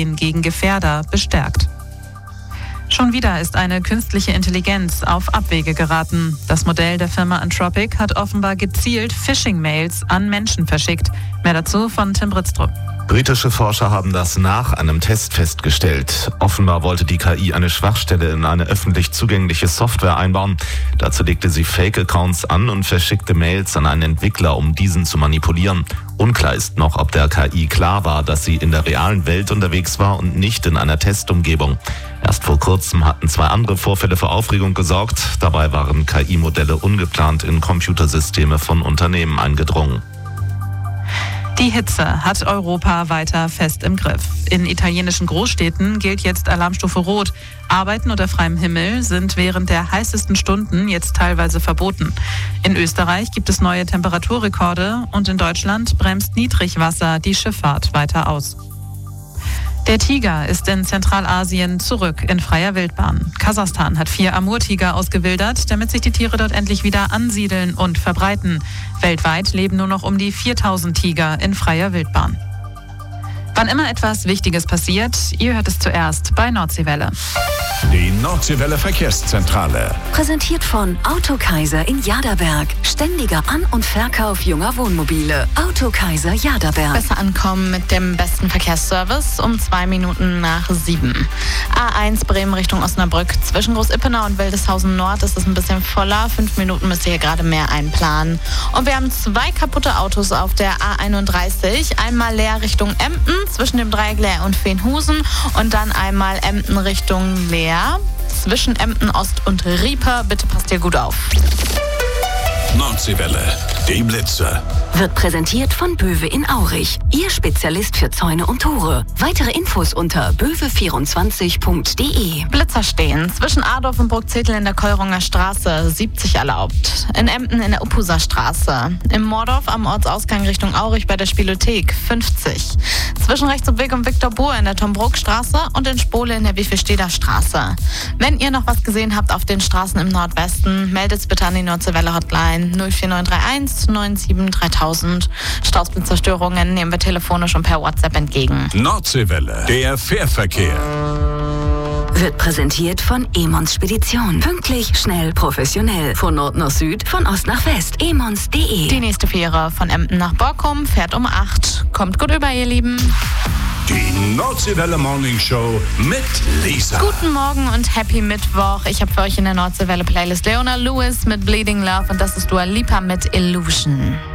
Vorsehen gegen Gefährder bestärkt. Schon wieder ist eine künstliche Intelligenz auf Abwege geraten. Das Modell der Firma Anthropic hat offenbar gezielt Phishing-Mails an Menschen verschickt. Mehr dazu von Tim Britztrup. Britische Forscher haben das nach einem Test festgestellt. Offenbar wollte die KI eine Schwachstelle in eine öffentlich zugängliche Software einbauen. Dazu legte sie Fake-Accounts an und verschickte Mails an einen Entwickler, um diesen zu manipulieren. Unklar ist noch, ob der KI klar war, dass sie in der realen Welt unterwegs war und nicht in einer Testumgebung. Erst vor kurzem hatten 2 andere Vorfälle für Aufregung gesorgt. Dabei waren KI-Modelle ungeplant in Computersysteme von Unternehmen eingedrungen. Die Hitze hat Europa weiter fest im Griff. In italienischen Großstädten gilt jetzt Alarmstufe Rot. Arbeiten unter freiem Himmel sind während der heißesten Stunden jetzt teilweise verboten. In Österreich gibt es neue Temperaturrekorde und in Deutschland bremst Niedrigwasser die Schifffahrt weiter aus. Der Tiger ist in Zentralasien zurück in freier Wildbahn. Kasachstan hat 4 Amurtiger ausgewildert, damit sich die Tiere dort endlich wieder ansiedeln und verbreiten. Weltweit leben nur noch um die 4000 Tiger in freier Wildbahn. Wann immer etwas Wichtiges passiert, ihr hört es zuerst bei Nordseewelle. Die Nordseewelle Verkehrszentrale. Präsentiert von Autokaiser in Jaderberg. Ständiger An- und Verkauf junger Wohnmobile. Autokaiser Jaderberg. Besser ankommen mit dem besten Verkehrsservice um 2 Minuten nach 7. A1 Bremen Richtung Osnabrück. Zwischen Großippenau und Wildeshausen Nord ist es ein bisschen voller. 5 Minuten müsst ihr hier gerade mehr einplanen. Und wir haben 2 kaputte Autos auf der A31. Einmal leer Richtung Emden zwischen dem Dreieck Leer und Veenhusen und dann einmal Emden Richtung Leer zwischen Emden Ost und Rieper. Bitte passt ihr gut auf. Nordseewelle, die Blitze. Wird präsentiert von Böwe in Aurich. Ihr Spezialist für Zäune und Tore. Weitere Infos unter böwe24.de. Blitzer stehen zwischen Adorf und Burgzettel in der Keurunger Straße, 70 erlaubt. In Emden in der Uphuser Straße. Im Mordorf am Ortsausgang Richtung Aurich bei der Spielothek, 50. Zwischen Rechtsumweg und Viktor Buhr in der Tombruck-Straße und in Spole in der Wiefelsteder Straße. Wenn ihr noch was gesehen habt auf den Straßen im Nordwesten, meldet bitte an die Nordseewelle Hotline 04931 97 3000. Stausblitzerstörungen nehmen wir telefonisch und per WhatsApp entgegen. Nordseewelle, der Fährverkehr. Wird präsentiert von Emons Spedition. Pünktlich, schnell, professionell. Von Nord nach Süd, von Ost nach West. emons.de. Die nächste Fähre von Emden nach Borkum fährt um 8. Kommt gut über, ihr Lieben. Die Nordseewelle Morning Show mit Lisa. Guten Morgen und Happy Mittwoch. Ich habe für euch in der Nordseewelle Playlist Leona Lewis mit Bleeding Love und das ist Dua Lipa mit Illusion.